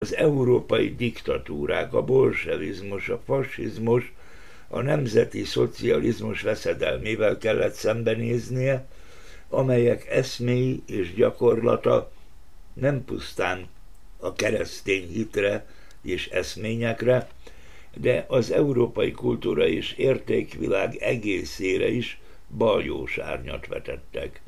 az európai diktatúrák, a bolsevizmus, a fasizmus, a nemzeti szocializmus veszedelmével kellett szembenéznie, amelyek eszméi és gyakorlata nem pusztán a keresztény hitre és eszményekre, de az európai kultúra és értékvilág egészére is baljós árnyat vetettek.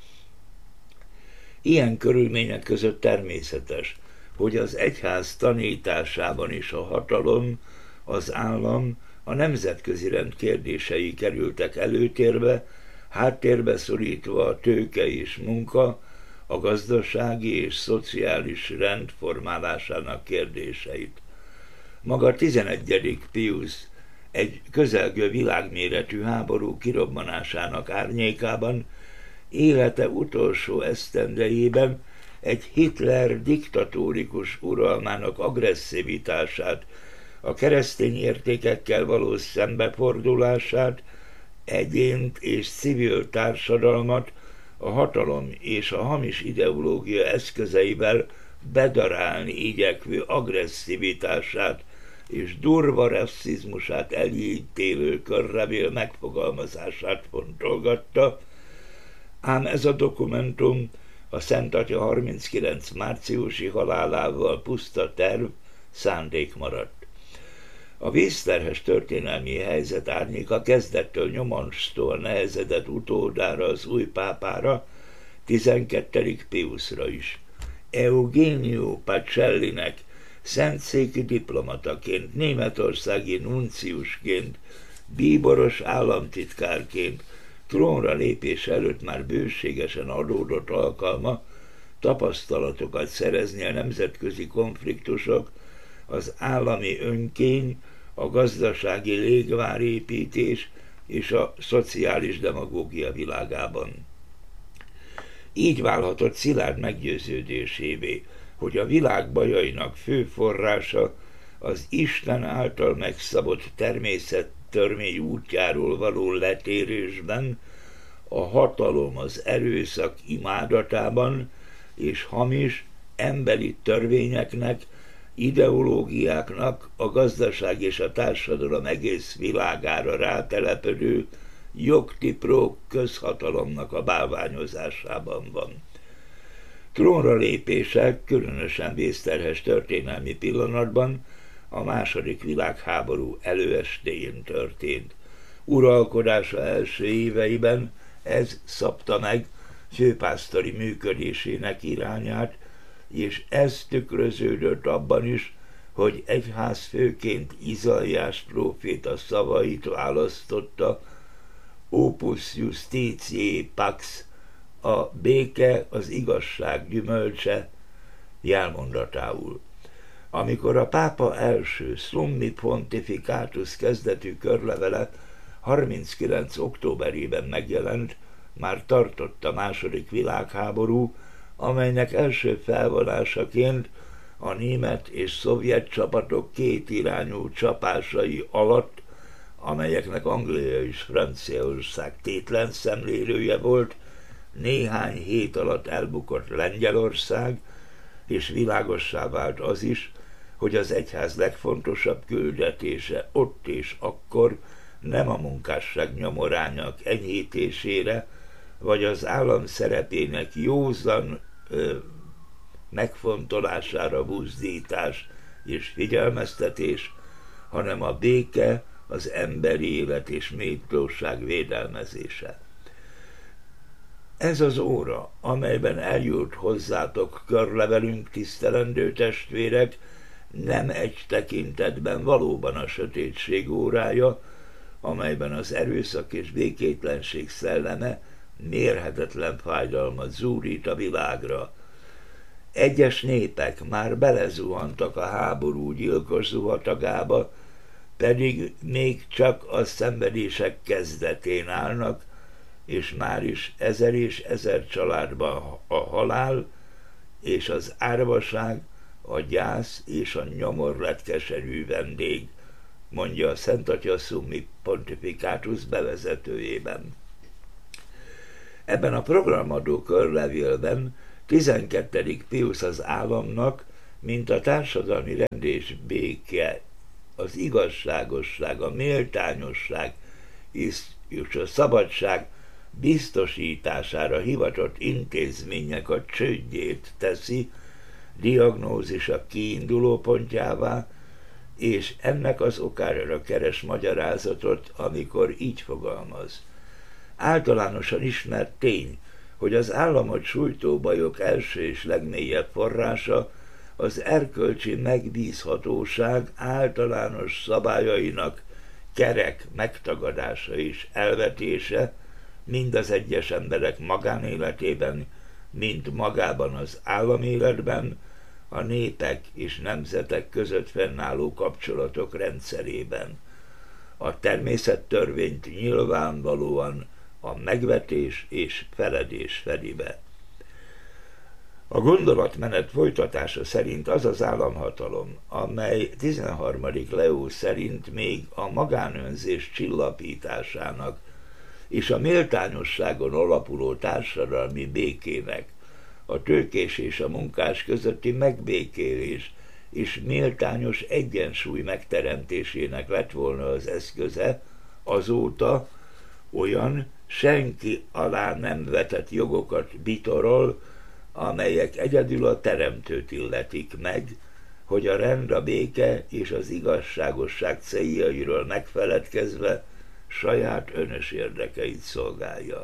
Ilyen körülmények között természetes, hogy az egyház tanításában is a hatalom, az állam, a nemzetközi rend kérdései kerültek előtérbe, háttérbe szorítva a tőke és munka, a gazdasági és szociális rend formálásának kérdéseit. Maga 11. Pius egy közelgő világméretű háború kirobbanásának árnyékában élete utolsó esztendejében egy Hitler diktatórikus uralmának agresszivitását, a keresztény értékekkel való szembefordulását, egyént és civil társadalmat a hatalom és a hamis ideológia eszközeivel bedarálni igyekvő agresszivitását és durva rasszizmusát elítélő körlevél megfogalmazását fontolgatta, ám ez a dokumentum a Szent Atya 39 márciusi halálával puszta terv, szándék maradt. A vízterhes történelmi helyzet árnyéka kezdettől nyomonstól nehezedett utódára, az új pápára, 12. Piusra is. Eugenio Pacellinek szentszéki diplomataként, németországi nunciusként, bíboros államtitkárként, trónra lépés előtt már bőségesen adódott alkalma tapasztalatokat szerezni a nemzetközi konfliktusok, az állami önkény, a gazdasági légvárépítés és a szociális demagógia világában. Így válhatott szilárd meggyőződésévé, hogy a világ bajainak fő forrása az Isten által megszabott természettörvény útjáról való letérésben, a hatalom az erőszak imádatában és hamis, emberi törvényeknek, ideológiáknak a gazdaság és a társadalom egész világára rátelepedő jogtipró közhatalomnak a bálványozásában van. Trónra lépése különösen vészterhes történelmi pillanatban a II. Világháború előestéjén történt. Uralkodása első éveiben ez szabta meg főpásztori működésének irányát, és ez tükröződött abban is, hogy egyházfőként Izaiás próféta szavait választotta, Opus Justitiae Pax, a béke az igazság gyümölcse jelmondatául. Amikor a pápa első Summi Pontificatus kezdetű körlevele 39. októberében megjelent, már tartott a II. Világháború, amelynek első felvonásaként a német és szovjet csapatok kétirányú csapásai alatt, amelyeknek Anglia és Franciaország tétlen szemlélője volt, néhány hét alatt elbukott Lengyelország, és világossá vált az is, hogy az egyház legfontosabb küldetése ott és akkor nem a munkásság nyomorányok enyhítésére, vagy az állam szerepének józan megfontolására buzdítás és figyelmeztetés, hanem a béke, az emberi élet és méltóság védelmezése. Ez az óra, amelyben eljut hozzátok körlevelünk, tisztelendő testvérek, nem egy tekintetben valóban a sötétség órája, amelyben az erőszak és békétlenség szelleme mérhetetlen fájdalmat zúdít a világra. Egyes népek már belezuhantak a háború gyilkos zuhatagába, pedig még csak a szenvedések kezdetén állnak, és már is ezer és ezer családban a halál és az árvaság, a gyász és a nyomor lett keserű vendég, mondja a Szent Atya Summi Pontificatus bevezetőjében. Ebben a programadó körlevélben 12. Pius az államnak mint a társadalmi rend és béke, az igazságosság, a méltányosság és a szabadság biztosítására hivatott intézmények a csődjét teszi diagnózisa kiinduló pontjává, és ennek az okára keres magyarázatot, amikor így fogalmaz. Általánosan ismert tény, hogy az államot sújtó bajok első és legmélyebb forrása az erkölcsi megbízhatóság általános szabályainak kerek megtagadása és elvetése, mind az egyes emberek magánéletében, mind magában az államéletben, a népek és nemzetek között fennálló kapcsolatok rendszerében. A természettörvényt nyilvánvalóan a megvetés és feledés fedi be. A gondolatmenet folytatása szerint az az államhatalom, amely 13. Leó szerint még a magánönzés csillapításának és a méltányosságon alapuló társadalmi békének, a tőkés és a munkás közötti megbékélés és méltányos egyensúly megteremtésének lett volna az eszköze, azóta olyan senki alá nem vetett jogokat bitorol, amelyek egyedül a teremtőt illetik meg, hogy a rend, a béke és az igazságosság céljairól megfeledkezve saját önös érdekeit szolgálja.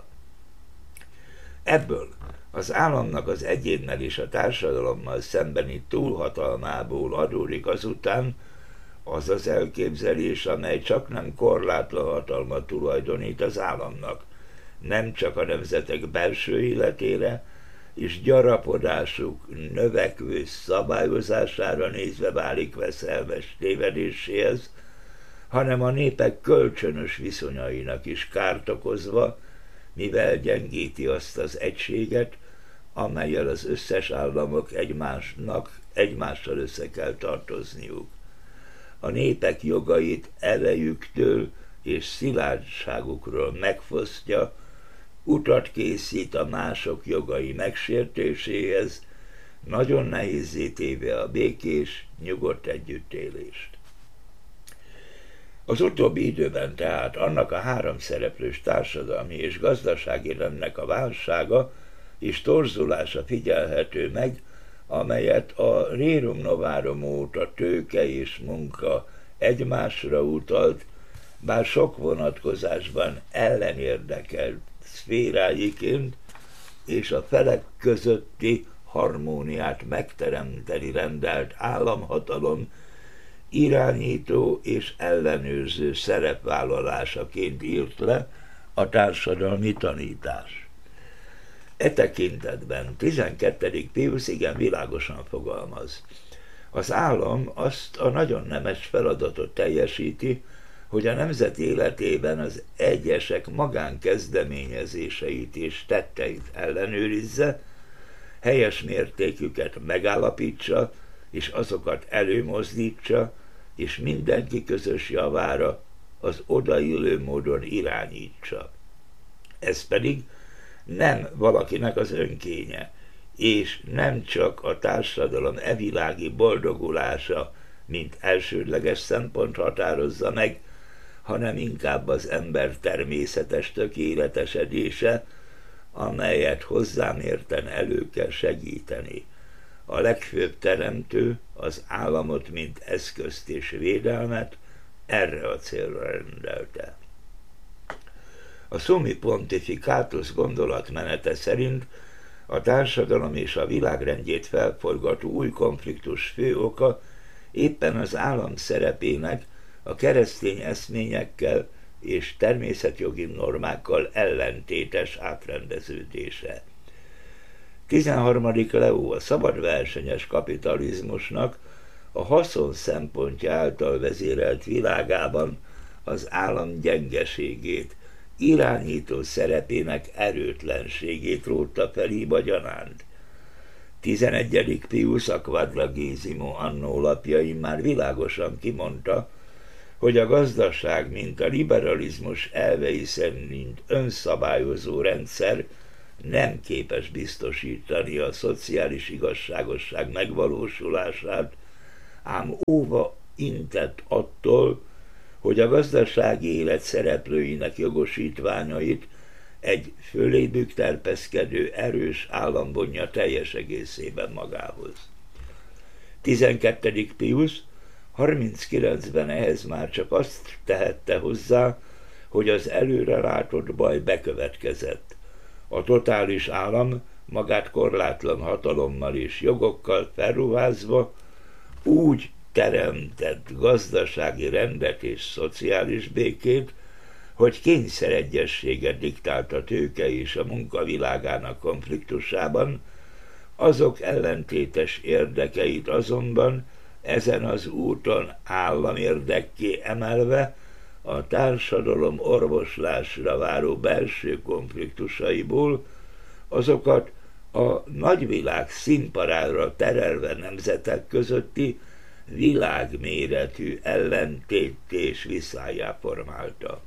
Ebből az államnak az egyénnel és a társadalommal szembeni túlhatalmából adódik azután az az elképzelés, amely csaknem korlátlan hatalmat tulajdonít az államnak, nem csak a nemzetek belső életére és gyarapodásuk növekvő szabályozására nézve válik veszelmes tévedéséhez, hanem a népek kölcsönös viszonyainak is kárt okozva, mivel gyengíti azt az egységet, amellyel az összes államok egymással össze kell tartozniuk. A népek jogait erejüktől és szilárdságukról megfosztja, utat készít a mások jogai megsértéséhez, nagyon nehézzé téve a békés, nyugodt együttélést. Az utóbbi időben tehát annak a háromszereplős társadalmi és gazdasági rendnek a válsága és torzulása figyelhető meg, amelyet a Rerum Novarum óta tőke és munka egymásra utalt, bár sok vonatkozásban ellenérdekelt szféráiként, és a felek közötti harmóniát megteremteni rendelt államhatalom irányító és ellenőrző szerepvállalásaként írt le a társadalmi tanítás. E tekintetben 12. Piusz igen világosan fogalmaz. Az állam azt a nagyon nemes feladatot teljesíti, hogy a nemzet életében az egyesek magánkezdeményezéseit és tetteit ellenőrizze, helyes mértéküket megállapítsa, és azokat előmozdítsa, és mindenki közös javára az odaillő módon irányítsa. Ez pedig nem valakinek az önkénye, és nem csak a társadalom evilági boldogulása, mint elsődleges szempont határozza meg, hanem inkább az ember természetes tökéletesedése, amelyet hozzámérten elő kell segíteni. A legfőbb teremtő az államot, mint eszközt és védelmet erre a célra rendelte. A Summi Pontificatus gondolatmenete szerint a társadalom és a világrendjét felforgató új konfliktus fő oka éppen az állam szerepének a keresztény eszményekkel és természetjogi normákkal ellentétes átrendeződése. 13. Leó a szabadversenyes kapitalizmusnak a haszon szempontja által vezérelt világában az állam gyengeségét, irányító szerepének erőtlenségét rótta feléba gyanánt. 11. Piusz a Quadragesimo Anno lapjain már világosan kimondta, hogy a gazdaság, mint a liberalizmus elvei szerint önszabályozó rendszer nem képes biztosítani a szociális igazságosság megvalósulását, ám óva intett attól, hogy a gazdasági élet szereplőinek jogosítványait egy fölébük terpeszkedő erős állam vonja teljes egészében magához. 12. Piusz 39-ben ehhez már csak azt tehette hozzá, hogy az előrelátott baj bekövetkezett. A totális állam magát korlátlan hatalommal és jogokkal felruházva úgy teremtett gazdasági rendet és szociális békét, hogy kényszeregyességet diktált a tőke és a munka világának konfliktusában, azok ellentétes érdekeit azonban ezen az úton államérdekké emelve a társadalom orvoslásra váró belső konfliktusaiból azokat a nagyvilág színpadára terelve nemzetek közötti világméretű ellentétté és viszályá formálta.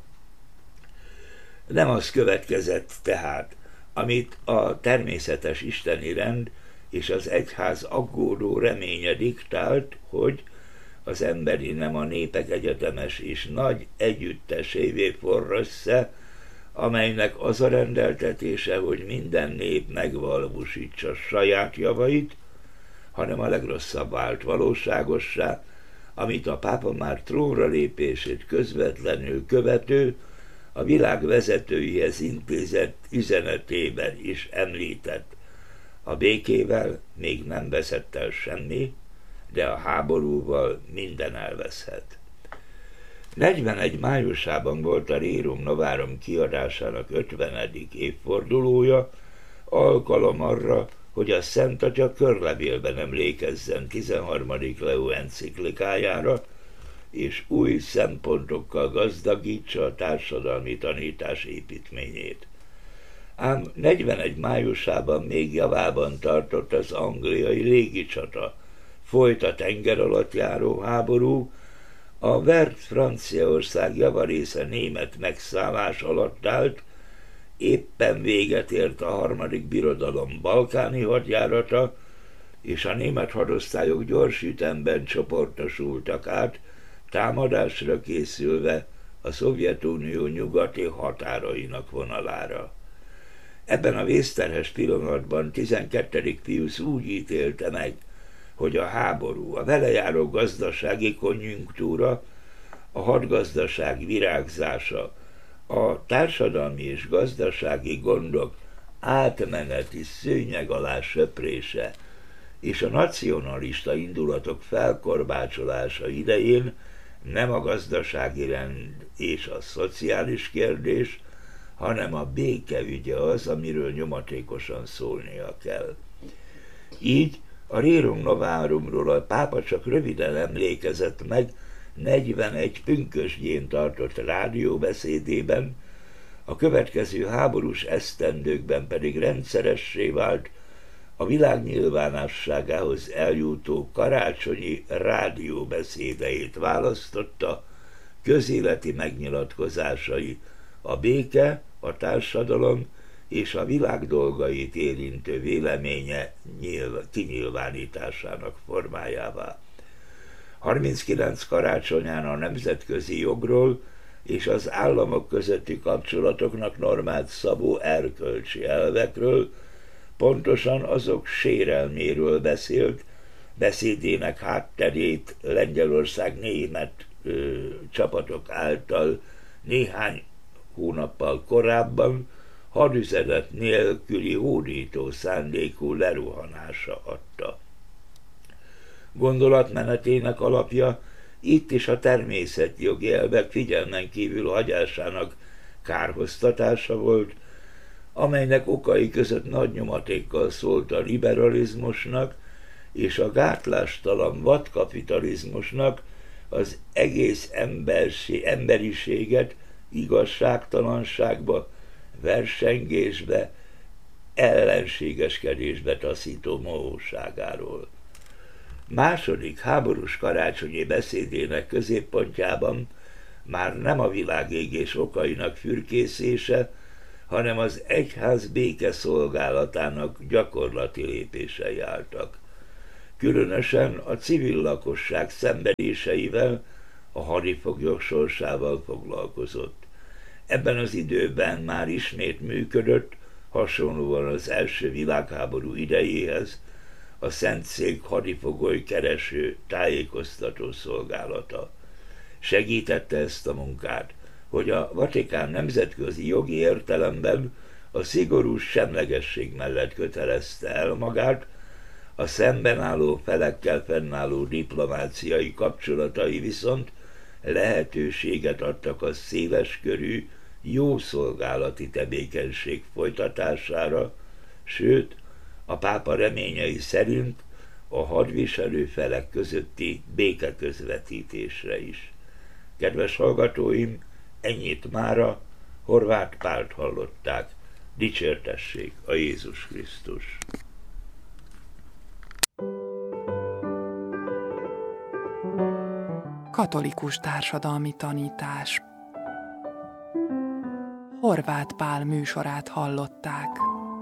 Nem az következett tehát, amit a természetes isteni rend és az egyház aggódó reménye diktált, hogy az emberi nem a népek egyetemes és nagy együttesévé forr össze, amelynek az a rendeltetése, hogy minden nép megvalósítsa saját javait, hanem a legrosszabb vált valóságossá, amit a pápa már trónra lépését közvetlenül követő, a világ vezetőihez intézett üzenetében is említett. A békével még nem veszett el semmi, de a háborúval minden elveszhet. 41 májusában volt a Rerum Novarum kiadásának 50. évfordulója, alkalom arra, hogy a Szent Atya körlevélben emlékezzen 13. Leó enciklikájára, és új szempontokkal gazdagítsa a társadalmi tanítás építményét. Ám 41 májusában még javában tartott az angliai légicsata, folyt a tenger alatt járó háború, a vert Franciaország javarésze német megszállás alatt állt, éppen véget ért a harmadik birodalom balkáni hadjárata, és a német hadosztályok gyors ütemben csoportosultak át, támadásra készülve a Szovjetunió nyugati határainak vonalára. Ebben a vészterhes pillanatban 12. Piusz úgy ítélte meg, hogy a háború, a vele járó gazdasági konjunktúra, a hadgazdaság virágzása, a társadalmi és gazdasági gondok átmeneti szőnyeg alá söprése és a nacionalista indulatok felkorbácsolása idején nem a gazdasági rend és a szociális kérdés, hanem a béke ügye az, amiről nyomatékosan szólnia kell. Így a Rerum Novarumról a pápa csak röviden emlékezett meg 41 pünkösdjén tartott rádióbeszédében, a következő háborús esztendőkben pedig rendszeressé vált a világ nyilvánosságához eljutó karácsonyi rádióbeszédeit választotta közéleti megnyilatkozásai a béke, a társadalom és a világ dolgait érintő véleménye kinyilvánításának formájává. 39 karácsonyán a nemzetközi jogról és az államok közötti kapcsolatoknak normát szabó erkölcsi elvekről, pontosan azok sérelméről beszélt, beszédének hátterét Lengyelország német csapatok által néhány hónappal korábban hadüzenet nélküli hódító szándékú leruhanása adta. Gondolatmenetének alapja itt is a természetjogi elvek figyelmen kívül hagyásának kárhoztatása volt, amelynek okai között nagy nyomatékkal szólt a liberalizmusnak és a gátlástalan vadkapitalizmusnak az egész emberiséget igazságtalanságba, versengésbe, ellenségeskedésbe taszító mohóságáról. Második háborús karácsonyi beszédének középpontjában már nem a világégés okainak fürkészése, hanem az egyház békeszolgálatának gyakorlati lépései álltak. Különösen a civil lakosság szenvedéseivel, a hadifoglyok sorsával foglalkozott. Ebben az időben már ismét működött, hasonlóan az első világháború idejéhez, a Szentszék hadifogoly kereső tájékoztató szolgálata. Segítette ezt a munkát, hogy a Vatikán nemzetközi jogi értelemben a szigorú semlegesség mellett kötelezte el magát, a szemben álló felekkel fennálló diplomáciai kapcsolatai viszont lehetőséget adtak a széleskörű, jó szolgálati tevékenység folytatására, sőt, a pápa reményei szerint a hadviselő felek közötti békeközvetítésre is. Kedves hallgatóim, ennyit mára, Horváth Pált hallották. Dicsértessék a Jézus Krisztus! Katolikus társadalmi tanítás. Horváth Pál műsorát hallották.